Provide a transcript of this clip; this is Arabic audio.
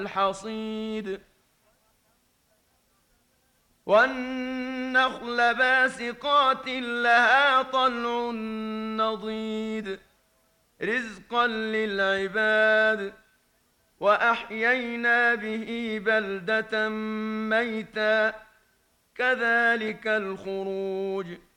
الحصيد والنخل باسقات لها طلع نضيد رزقا للعباد وأحيينا به بلدة ميتا كذلك الخروج